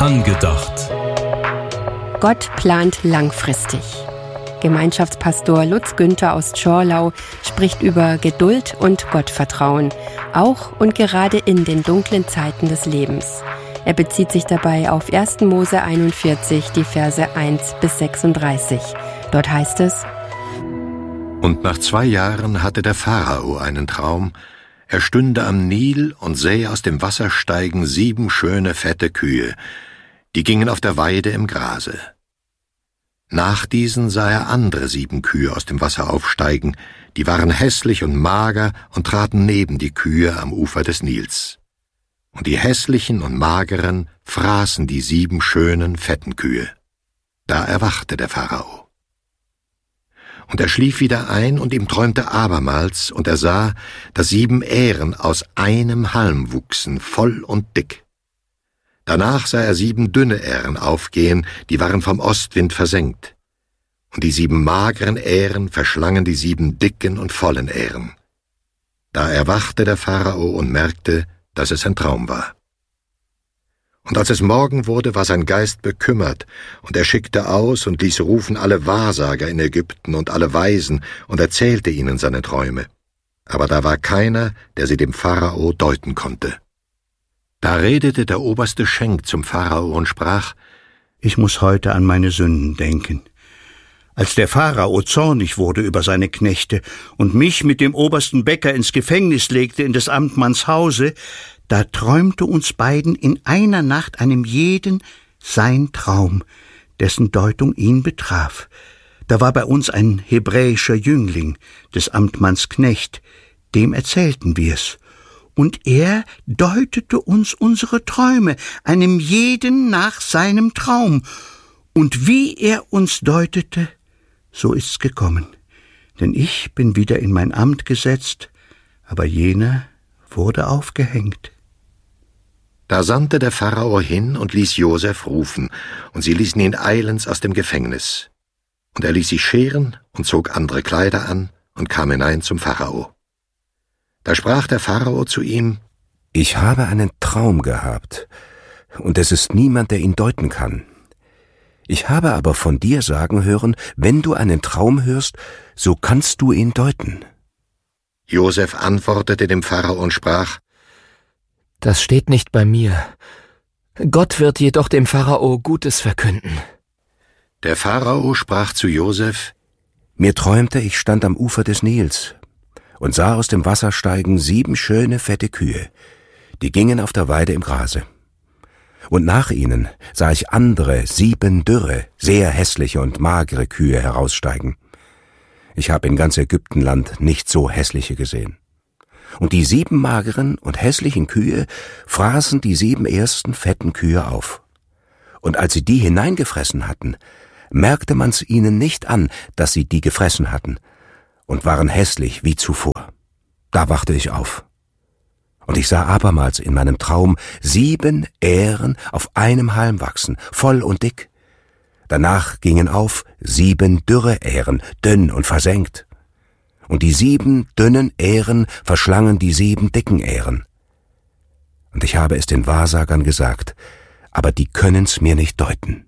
Angedacht. Gott plant langfristig. Gemeinschaftspastor Lutz Günther aus Zschorlau spricht über Geduld und Gottvertrauen, auch und gerade in den dunklen Zeiten des Lebens. Er bezieht sich dabei auf 1. Mose 41, die Verse 1 bis 36. Dort heißt es: Und nach 2 Jahren hatte der Pharao einen Traum. Er stünde am Nil und sähe aus dem Wasser steigen 7 schöne, fette Kühe. Die gingen auf der Weide im Grase. Nach diesen sah er andere 7 Kühe aus dem Wasser aufsteigen. Die waren hässlich und mager und traten neben die Kühe am Ufer des Nils. Und die hässlichen und mageren fraßen die 7 schönen, fetten Kühe. Da erwachte der Pharao. Und er schlief wieder ein, und ihm träumte abermals, und er sah, dass 7 Ähren aus einem Halm wuchsen, voll und dick. Danach sah er 7 dünne Ähren aufgehen, die waren vom Ostwind versenkt. Und die 7 mageren Ähren verschlangen die 7 dicken und vollen Ähren. Da erwachte der Pharao und merkte, dass es ein Traum war. Und als es Morgen wurde, war sein Geist bekümmert, und er schickte aus und ließ rufen alle Wahrsager in Ägypten und alle Weisen und erzählte ihnen seine Träume. Aber da war keiner, der sie dem Pharao deuten konnte. Da redete der oberste Schenk zum Pharao und sprach: Ich muss heute an meine Sünden denken. Als der Pharao zornig wurde über seine Knechte und mich mit dem obersten Bäcker ins Gefängnis legte in des Amtmanns Hause, da träumte uns beiden in einer Nacht einem jeden sein Traum, dessen Deutung ihn betraf. Da war bei uns ein hebräischer Jüngling, des Amtmanns Knecht, dem erzählten wir's. Und er deutete uns unsere Träume, einem jeden nach seinem Traum. Und wie er uns deutete, so ist's gekommen. Denn ich bin wieder in mein Amt gesetzt, aber jener wurde aufgehängt. Da sandte der Pharao hin und ließ Josef rufen, und sie ließen ihn eilends aus dem Gefängnis. Und er ließ sich scheren und zog andere Kleider an und kam hinein zum Pharao. Da sprach der Pharao zu ihm: Ich habe einen Traum gehabt, und es ist niemand, der ihn deuten kann. Ich habe aber von dir sagen hören, wenn du einen Traum hörst, so kannst du ihn deuten. Josef antwortete dem Pharao und sprach: Das steht nicht bei mir. Gott wird jedoch dem Pharao Gutes verkünden. Der Pharao sprach zu Josef: Mir träumte, ich stand am Ufer des Nils und sah aus dem Wasser steigen 7 schöne, fette Kühe. Die gingen auf der Weide im Grase. Und nach ihnen sah ich andere 7 dürre, sehr hässliche und magere Kühe heraussteigen. Ich habe in ganz Ägyptenland nicht so hässliche gesehen. Und die 7 mageren und hässlichen Kühe fraßen die 7 ersten fetten Kühe auf. Und als sie die hineingefressen hatten, merkte man's ihnen nicht an, dass sie die gefressen hatten, und waren hässlich wie zuvor. Da wachte ich auf. Und ich sah abermals in meinem Traum 7 Ähren auf einem Halm wachsen, voll und dick. Danach gingen auf 7 dürre Ähren, dünn und versenkt. Und die 7 dünnen Ähren verschlangen die 7 dicken Ähren. Und ich habe es den Wahrsagern gesagt, aber die können's mir nicht deuten.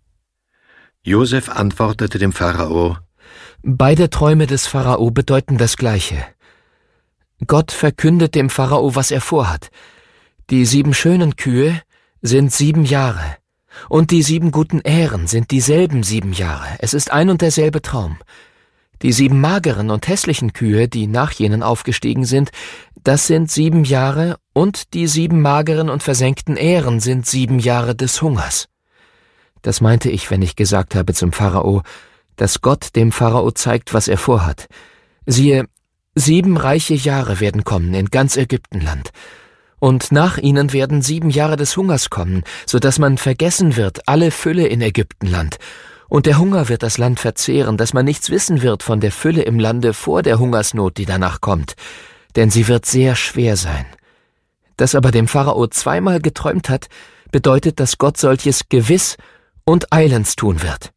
Josef antwortete dem Pharao: Beide Träume des Pharao bedeuten das Gleiche. Gott verkündet dem Pharao, was er vorhat. Die 7 schönen Kühe sind 7 Jahre, und die 7 guten Ähren sind dieselben 7 Jahre. Es ist ein und derselbe Traum. Die 7 mageren und hässlichen Kühe, die nach jenen aufgestiegen sind, das sind 7 Jahre, und die 7 mageren und versenkten Ähren sind 7 Jahre des Hungers. Das meinte ich, wenn ich gesagt habe zum Pharao, dass Gott dem Pharao zeigt, was er vorhat. Siehe, 7 reiche Jahre werden kommen in ganz Ägyptenland. Und nach ihnen werden 7 Jahre des Hungers kommen, so dass man vergessen wird, alle Fülle in Ägyptenland. Und der Hunger wird das Land verzehren, dass man nichts wissen wird von der Fülle im Lande vor der Hungersnot, die danach kommt. Denn sie wird sehr schwer sein. Dass aber dem Pharao zweimal geträumt hat, bedeutet, dass Gott solches gewiss und eilends tun wird.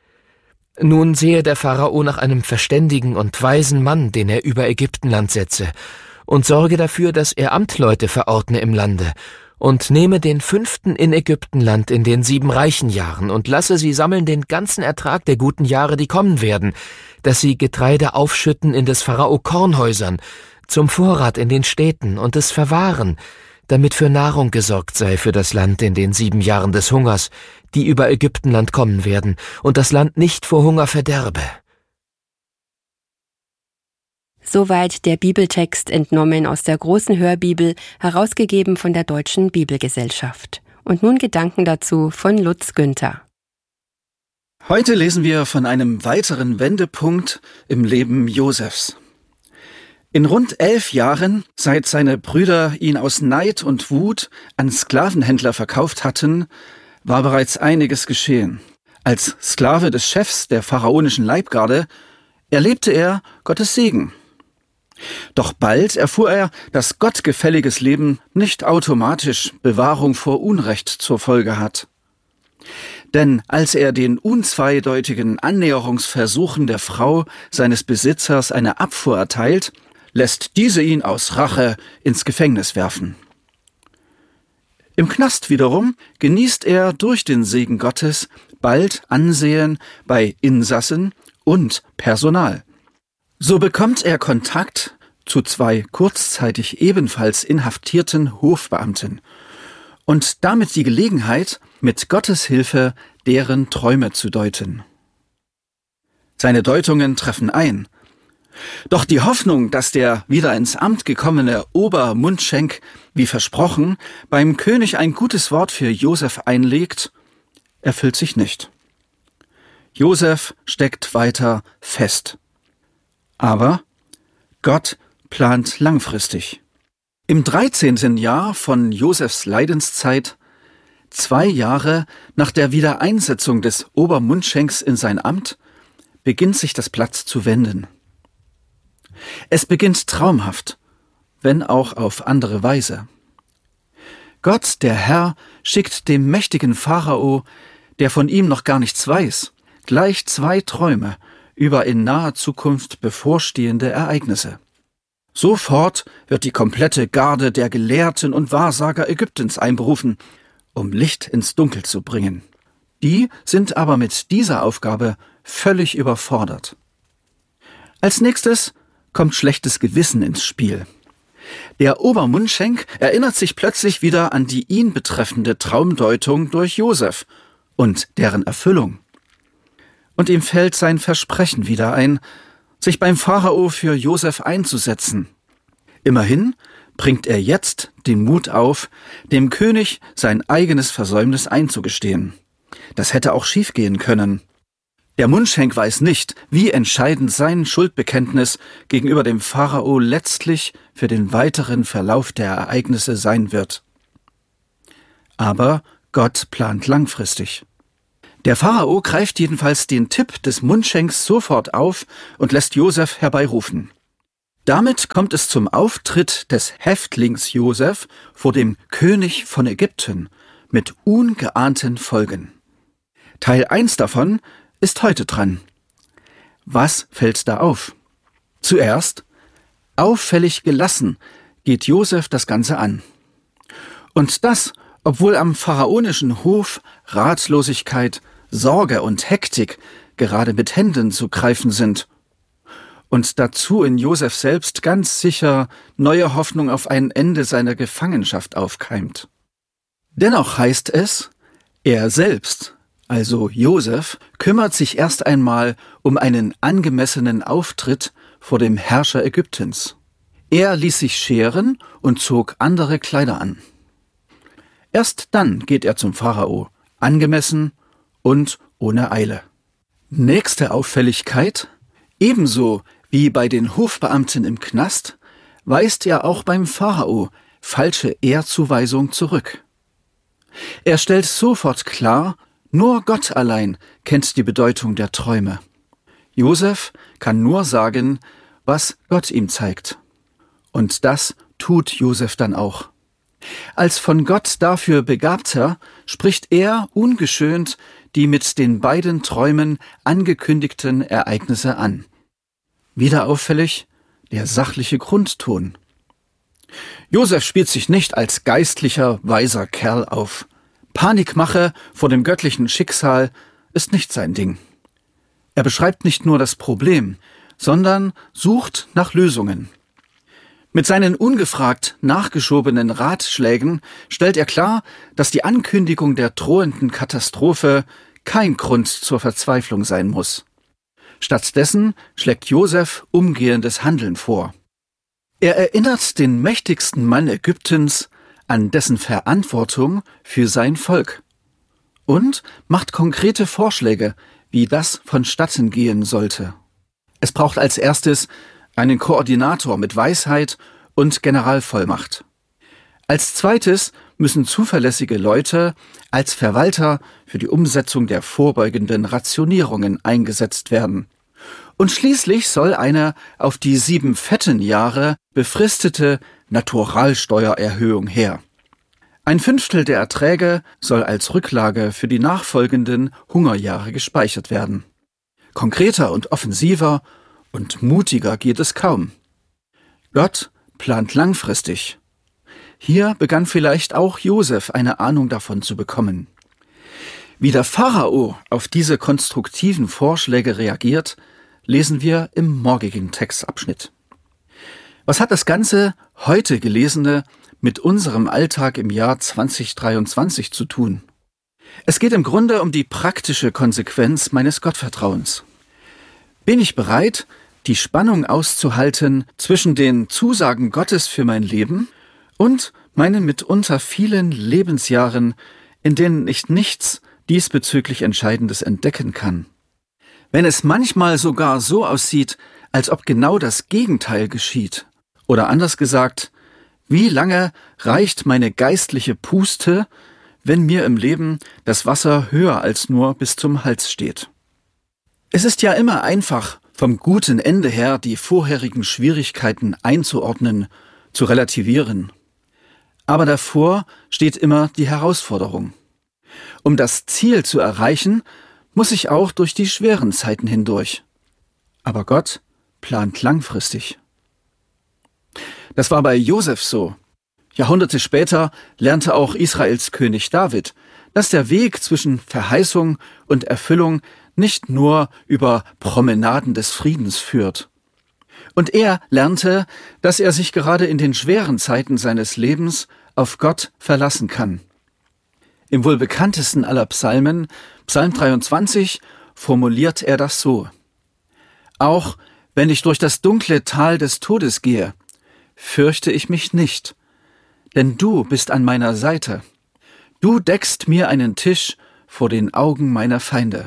Nun sehe der Pharao nach einem verständigen und weisen Mann, den er über Ägyptenland setze, und sorge dafür, dass er Amtleute verordne im Lande und nehme den 5. in Ägyptenland in den 7 reichen Jahren und lasse sie sammeln den ganzen Ertrag der guten Jahre, die kommen werden, dass sie Getreide aufschütten in des Pharao Kornhäusern, zum Vorrat in den Städten und es verwahren, damit für Nahrung gesorgt sei für das Land in den 7 Jahren des Hungers, die über Ägyptenland kommen werden, und das Land nicht vor Hunger verderbe. Soweit der Bibeltext entnommen aus der großen Hörbibel, herausgegeben von der Deutschen Bibelgesellschaft. Und nun Gedanken dazu von Lutz Günther. Heute lesen wir von einem weiteren Wendepunkt im Leben Josefs. In rund 11 Jahren, seit seine Brüder ihn aus Neid und Wut an Sklavenhändler verkauft hatten, war bereits einiges geschehen. Als Sklave des Chefs der pharaonischen Leibgarde erlebte er Gottes Segen. Doch bald erfuhr er, dass gottgefälliges Leben nicht automatisch Bewahrung vor Unrecht zur Folge hat. Denn als er den unzweideutigen Annäherungsversuchen der Frau seines Besitzers eine Abfuhr erteilt, lässt diese ihn aus Rache ins Gefängnis werfen. Im Knast wiederum genießt er durch den Segen Gottes bald Ansehen bei Insassen und Personal. So bekommt er Kontakt zu 2 kurzzeitig ebenfalls inhaftierten Hofbeamten und damit die Gelegenheit, mit Gottes Hilfe deren Träume zu deuten. Seine Deutungen treffen ein. Doch die Hoffnung, dass der wieder ins Amt gekommene Obermundschenk, wie versprochen, beim König ein gutes Wort für Josef einlegt, erfüllt sich nicht. Josef steckt weiter fest. Aber Gott plant langfristig. Im 13. Jahr von Josefs Leidenszeit, 2 Jahre nach der Wiedereinsetzung des Obermundschenks in sein Amt, beginnt sich das Blatt zu wenden. Es beginnt traumhaft, wenn auch auf andere Weise. Gott, der Herr, schickt dem mächtigen Pharao, der von ihm noch gar nichts weiß, gleich 2 Träume über in naher Zukunft bevorstehende Ereignisse. Sofort wird die komplette Garde der Gelehrten und Wahrsager Ägyptens einberufen, um Licht ins Dunkel zu bringen. Die sind aber mit dieser Aufgabe völlig überfordert. Als nächstes kommt schlechtes Gewissen ins Spiel. Der Obermundschenk erinnert sich plötzlich wieder an die ihn betreffende Traumdeutung durch Josef und deren Erfüllung. Und ihm fällt sein Versprechen wieder ein, sich beim Pharao für Josef einzusetzen. Immerhin bringt er jetzt den Mut auf, dem König sein eigenes Versäumnis einzugestehen. Das hätte auch schiefgehen können. Der Mundschenk weiß nicht, wie entscheidend sein Schuldbekenntnis gegenüber dem Pharao letztlich für den weiteren Verlauf der Ereignisse sein wird. Aber Gott plant langfristig. Der Pharao greift jedenfalls den Tipp des Mundschenks sofort auf und lässt Josef herbeirufen. Damit kommt es zum Auftritt des Häftlings Josef vor dem König von Ägypten mit ungeahnten Folgen. Teil 1 davon ist heute dran. Was fällt da auf? Zuerst, auffällig gelassen geht Josef das Ganze an. Und das, obwohl am pharaonischen Hof Ratlosigkeit, Sorge und Hektik gerade mit Händen zu greifen sind. Und dazu in Josef selbst ganz sicher neue Hoffnung auf ein Ende seiner Gefangenschaft aufkeimt. Dennoch heißt es, er selbst, also Josef, kümmert sich erst einmal um einen angemessenen Auftritt vor dem Herrscher Ägyptens. Er ließ sich scheren und zog andere Kleider an. Erst dann geht er zum Pharao, angemessen und ohne Eile. Nächste Auffälligkeit: Ebenso wie bei den Hofbeamten im Knast weist er auch beim Pharao falsche Ehrzuweisung zurück. Er stellt sofort klar, nur Gott allein kennt die Bedeutung der Träume. Josef kann nur sagen, was Gott ihm zeigt. Und das tut Josef dann auch. Als von Gott dafür Begabter spricht er ungeschönt die mit den beiden Träumen angekündigten Ereignisse an. Wieder auffällig der sachliche Grundton. Josef spielt sich nicht als geistlicher, weiser Kerl auf. Panikmache vor dem göttlichen Schicksal ist nicht sein Ding. Er beschreibt nicht nur das Problem, sondern sucht nach Lösungen. Mit seinen ungefragt nachgeschobenen Ratschlägen stellt er klar, dass die Ankündigung der drohenden Katastrophe kein Grund zur Verzweiflung sein muss. Stattdessen schlägt Josef umgehendes Handeln vor. Er erinnert den mächtigsten Mann Ägyptens an dessen Verantwortung für sein Volk und macht konkrete Vorschläge, wie das vonstatten gehen sollte. Es braucht als erstes einen Koordinator mit Weisheit und Generalvollmacht. Als zweites müssen zuverlässige Leute als Verwalter für die Umsetzung der vorbeugenden Rationierungen eingesetzt werden. Und schließlich soll eine auf die 7 fetten Jahre befristete Naturalsteuererhöhung her. 1/5 der Erträge soll als Rücklage für die nachfolgenden Hungerjahre gespeichert werden. Konkreter und offensiver und mutiger geht es kaum. Gott plant langfristig. Hier begann vielleicht auch Josef eine Ahnung davon zu bekommen. Wie der Pharao auf diese konstruktiven Vorschläge reagiert, lesen wir im morgigen Textabschnitt. Was hat das ganze heute Gelesene mit unserem Alltag im Jahr 2023 zu tun? Es geht im Grunde um die praktische Konsequenz meines Gottvertrauens. Bin ich bereit, die Spannung auszuhalten zwischen den Zusagen Gottes für mein Leben und meinen mitunter vielen Lebensjahren, in denen ich nichts diesbezüglich Entscheidendes entdecken kann? Wenn es manchmal sogar so aussieht, als ob genau das Gegenteil geschieht, oder anders gesagt, wie lange reicht meine geistliche Puste, wenn mir im Leben das Wasser höher als nur bis zum Hals steht? Es ist ja immer einfach, vom guten Ende her die vorherigen Schwierigkeiten einzuordnen, zu relativieren. Aber davor steht immer die Herausforderung. Um das Ziel zu erreichen, muss ich auch durch die schweren Zeiten hindurch. Aber Gott plant langfristig. Das war bei Josef so. Jahrhunderte später lernte auch Israels König David, dass der Weg zwischen Verheißung und Erfüllung nicht nur über Promenaden des Friedens führt. Und er lernte, dass er sich gerade in den schweren Zeiten seines Lebens auf Gott verlassen kann. Im wohl bekanntesten aller Psalmen, Psalm 23, formuliert er das so: Auch wenn ich durch das dunkle Tal des Todes gehe, fürchte ich mich nicht, denn du bist an meiner Seite. Du deckst mir einen Tisch vor den Augen meiner Feinde.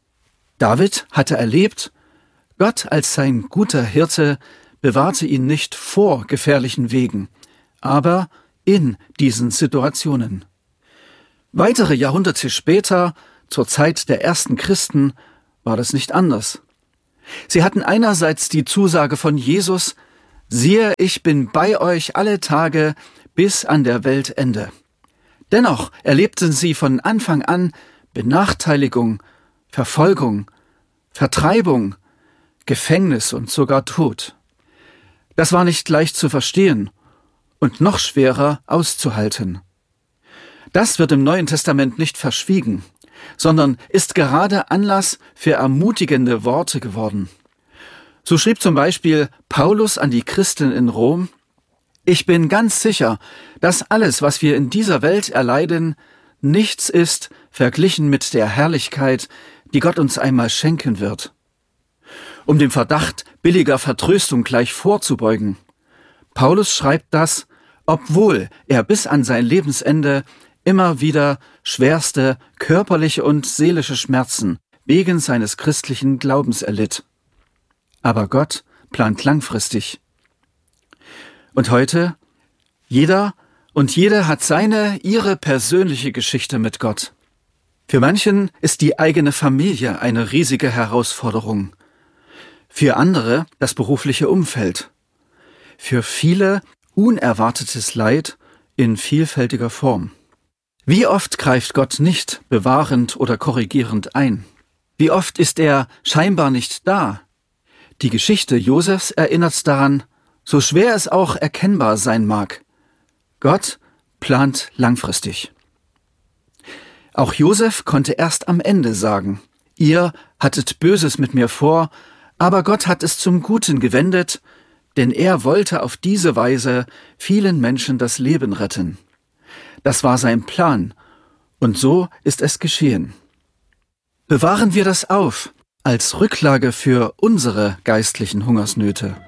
David hatte erlebt, Gott als sein guter Hirte bewahrte ihn nicht vor gefährlichen Wegen, aber in diesen Situationen. Weitere Jahrhunderte später, zur Zeit der ersten Christen, war das nicht anders. Sie hatten einerseits die Zusage von Jesus: Siehe, ich bin bei euch alle Tage bis an der Weltende. Dennoch erlebten sie von Anfang an Benachteiligung, Verfolgung, Vertreibung, Gefängnis und sogar Tod. Das war nicht leicht zu verstehen und noch schwerer auszuhalten. Das wird im Neuen Testament nicht verschwiegen, sondern ist gerade Anlass für ermutigende Worte geworden. So schrieb zum Beispiel Paulus an die Christen in Rom: Ich bin ganz sicher, dass alles, was wir in dieser Welt erleiden, nichts ist verglichen mit der Herrlichkeit, die Gott uns einmal schenken wird. Um dem Verdacht billiger Vertröstung gleich vorzubeugen: Paulus schreibt das, obwohl er bis an sein Lebensende immer wieder schwerste körperliche und seelische Schmerzen wegen seines christlichen Glaubens erlitt. Aber Gott plant langfristig. Und heute? Jeder und jede hat ihre persönliche Geschichte mit Gott. Für manchen ist die eigene Familie eine riesige Herausforderung. Für andere das berufliche Umfeld. Für viele unerwartetes Leid in vielfältiger Form. Wie oft greift Gott nicht bewahrend oder korrigierend ein? Wie oft ist er scheinbar nicht da? Die Geschichte Josefs erinnert daran, so schwer es auch erkennbar sein mag. Gott plant langfristig. Auch Josef konnte erst am Ende sagen: Ihr hattet Böses mit mir vor, aber Gott hat es zum Guten gewendet, denn er wollte auf diese Weise vielen Menschen das Leben retten. Das war sein Plan, und so ist es geschehen. Bewahren wir das auf als Rücklage für unsere geistlichen Hungersnöte.